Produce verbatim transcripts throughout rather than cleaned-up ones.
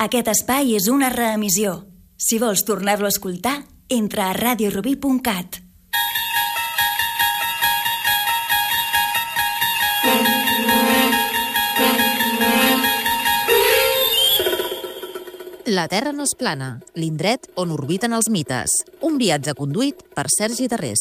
Aquest espai és una reemissió. Si vols tornar-lo a escoltar, entra a radio rubí punt cat. La Terra no és plana, l'indret on orbiten els mites. Un viatge conduït per Sergi Darrés.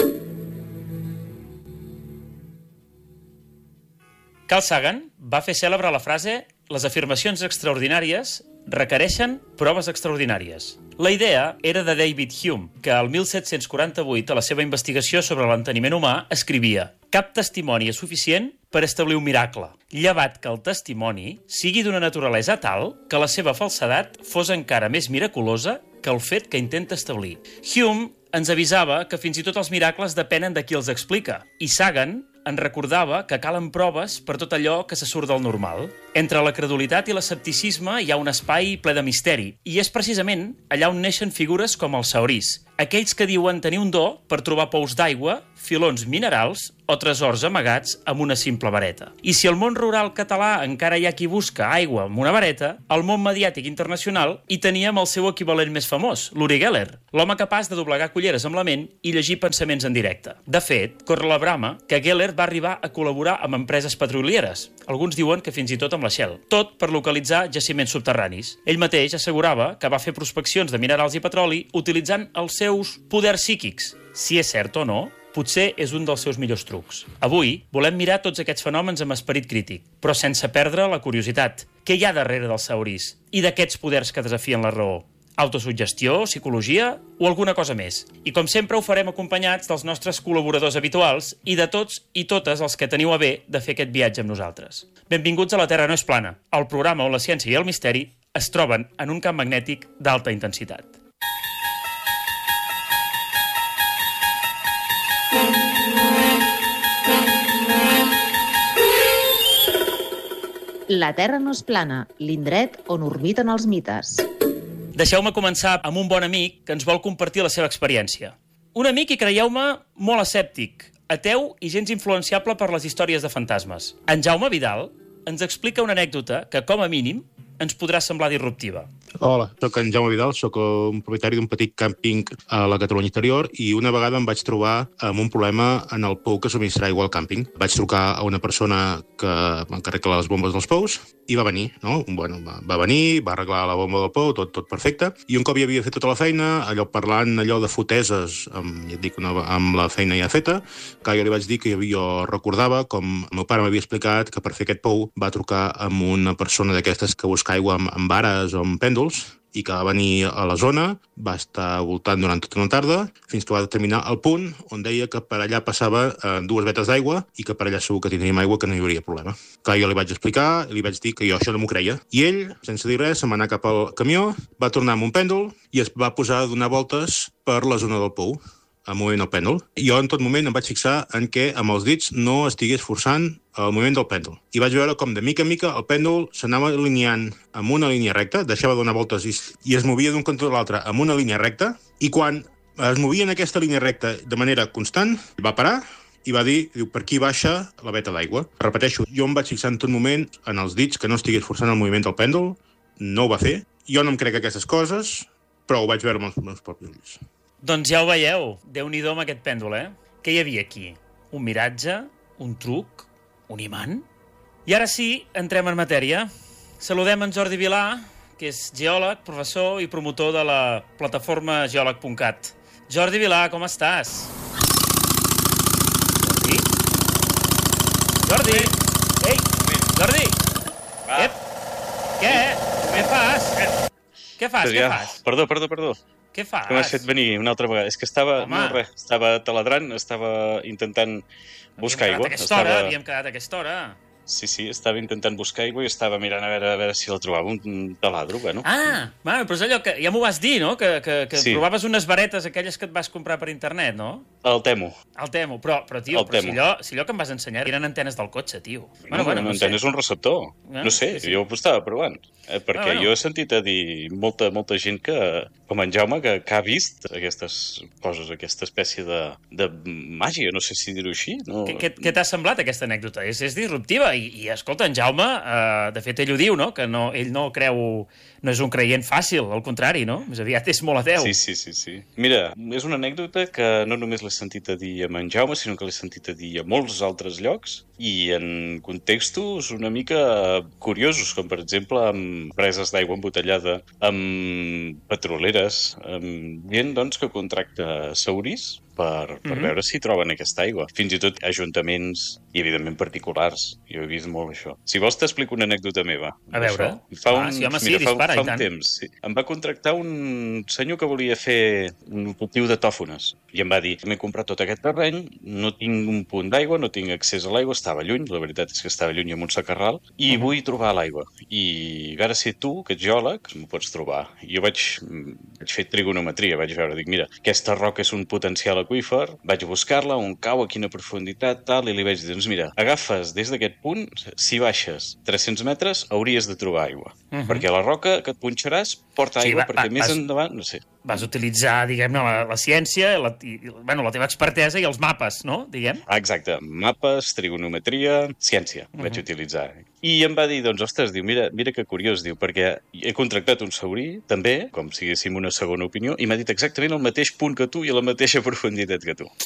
Carl Sagan va fer cèlebre la frase «Les afirmacions extraordinàries requereixen proves extraordinàries». La idea era de David Hume, que al mil set-cents quaranta-vuit, a la seva investigació sobre l'enteniment humà, escrivia «Cap testimoni és suficient per establir un miracle, llevat que el testimoni sigui d'una naturalesa tal que la seva falsedat fos encara més miraculosa que el fet que intenta establir». Hume ens avisava que fins i tot els miracles depenen de qui els explica, i Sagan en recordava que calen proves per tot allò que se surt del normal. Entre la credulitat i l'escepticisme hi ha un espai ple de misteri, i és precisament allà on neixen figures com els saurís, aquells que diuen tenir un do per trobar pous d'aigua, filons minerals o tresors amagats amb una simple vareta. I si al món rural català encara hi ha qui busca aigua amb una vareta, al món mediàtic internacional hi teníem el seu equivalent més famós, l'Uri Geller, l'home capaç de doblegar culleres amb la ment i llegir pensaments en directe. De fet, corre la brama que Geller va arribar a col·laborar amb empreses petrolieres, alguns diuen que fins i tot amb la Shell, tot per localitzar jaciments subterranis. Ell mateix assegurava que va fer prospeccions de minerals i petroli utilitzant els seus poders psíquics. Si és cert o no, potser és un dels seus millors trucs. Avui volem mirar tots aquests fenòmens amb esperit crític, però sense perdre la curiositat. Què hi ha darrere dels saurís? I d'aquests poders que desafien la raó? Autosuggestió, psicologia o alguna cosa més? I com sempre ho farem acompanyats dels nostres col·laboradors habituals i de tots i totes els que teniu a bé de fer aquest viatge amb nosaltres. Benvinguts a La Terra no és plana, el programa on la ciència i el misteri es troben en un camp magnètic d'alta intensitat. La Terra no és plana, l'indret on orbiten els mites. Deixeu-me començar amb un bon amic que ens vol compartir la seva experiència. Un amic, i creieu-me, molt escèptic, ateu i gens influenciable per les històries de fantasmes. En Jaume Vidal ens explica una anècdota que, com a mínim, ens podrà semblar disruptiva. Hola, soc en Jaume Vidal, soc un propietari d'un petit càmping a la Catalunya interior i una vegada em vaig trobar amb un problema en el pou que subministra aigua al càmping. Vaig trucar a una persona que m'encarrega les bombes dels pous i va venir, no? Bueno, va, va venir, va arreglar la bomba del pou, tot, tot perfecte, i un cop ja havia fet tota la feina, allò parlant allò de foteses, amb, ja et dic, una, amb la feina ja feta, que jo li vaig dir que jo recordava com el meu pare m'havia explicat que per fer aquest pou va trucar amb una persona d'aquestes que busca aigua amb, amb vares o amb pèndols, i que va venir a la zona, va estar voltant durant tota una tarda, fins que va determinar el punt on deia que per allà passava eh, dues vetes d'aigua i que per allà segur que tindríem aigua, que no hi hauria problema. Clar, jo li vaig explicar, li vaig dir que jo això no m'ho creia. I ell, sense dir res, se'n va anar cap al camió, va tornar amb un pèndol i es va posar a donar voltes per la zona del pou, a moviment el pèndol. Jo en tot moment em vaig fixar en què amb els dits no estigués forçant el moviment del pèndol. I vaig veure com de mica en mica el pèndol s'anava alineant amb una línia recta, deixava de donar voltes i, i es movia d'un cantó a l'altre amb una línia recta, i quan es movia en aquesta línia recta de manera constant, va parar i va dir, diu, per aquí baixa la veta d'aigua. Repeteixo, jo em vaig fixar en tot moment en els dits que no estigués forçant el moviment del pèndol, no ho va fer. Jo no em crec aquestes coses, però ho vaig veure amb els meus propis ulls. Doncs ja ho veieu, Déu-n'hi-do amb aquest pèndol, eh? Què hi havia aquí? Un miratge? Un truc? Un imant? I ara sí, entrem en matèria. Saludem en Jordi Vilà, que és geòleg, professor i promotor de la plataforma geòleg punt cat. Jordi Vilà, com estàs? Jordi? Jordi? Ei, Jordi! Què? Què? Què fas? Què fas? Què fas? Perdó, perdó, perdó. Què fas? Que m'has fet venir una altra vegada. És que estava, Home. no res, estava taladrant, estava intentant buscar havíem aigua. Quedat a aquesta estava... hora, havíem quedat a aquesta hora. Sí, sí, estava intentant buscar aigua i estava mirant a veure, a veure si la trobava, un taladro, bueno. Ah, bueno, però és allò que ja m'ho vas dir, no? Que, que, que Sí. provaves unes varetes, aquelles que et vas comprar per internet, no? El temo. El temo, però, però tio, El però si temo. allò, si allò que em vas ensenyar eren antenes del cotxe, tio. Bueno, bueno, no entenes un receptor. Ah, No sé, sí, sí. jo ho estava provant. Eh, perquè Ah, bueno. jo he sentit a dir molta, molta gent que, com en Jaume, que, que ha vist aquestes coses, aquesta espècie de, de màgia, no sé si dir-ho així. No... Què, què, què t'ha semblat aquesta anècdota? És, és disruptiva i, i escolta, en Jaume, eh, de fet ell ho diu, no? Que no, ell no creu, no és un creient fàcil, al contrari, no? Més aviat és molt ateu. Sí, sí, sí, sí. Mira, és una anècdota que no només l'he sentit a dir amb en Jaume, sinó que l'he sentit a dir a molts altres llocs i en contextos una mica curiosos, com per exemple amb preses d'aigua embotellada, amb petroleres, amb gent doncs, que contracta saurís per, per Mhm. veure si troben aquesta aigua. Fins i tot ajuntaments i, evidentment, particulars. Jo he vist molt això. Si vols, t'explico una anècdota meva. A veure. Això. Fa Ah, un, sí, home, sí, mira, fa, dispara, fa i un tant. temps. Sí. Em va contractar un senyor que volia fer un cultiu de tòfones i em va dir, m'he comprat tot aquest terreny, no tinc un punt d'aigua, no tinc accés a l'aigua, estava lluny, la veritat és que estava lluny amb un sacarral, i uh -huh. vull trobar l'aigua. I ara ser tu, que ets geòleg, m'ho pots trobar. I jo vaig, vaig fer trigonometria, vaig veure, dic, mira, aquesta roca és un potencial aqüífer, vaig buscar-la, on cau, a quina profunditat, tal, i li vaig dir, doncs mira, agafes des d'aquest punt, si baixes tres-cents metres, hauries de trobar aigua. Uh -huh. Perquè la roca que et punxaràs porta Sí, aigua, va- perquè va- més vas- endavant, no sé. Vas utilitzar, diguem-ne, la, la ciència, la, i, bueno, la teva expertesa i els mapes, no? Diguem. Ah, exacte, mapes, trigonometria, ciència, uh -huh. vaig utilitzar. I em va dir, doncs, ostres, diu, mira, mira que curiós, diu, perquè he contractat un saurí, també, com si haguéssim una segona opinió, i m'ha dit exactament el mateix punt que tu i a la mateixa profunditat que tu.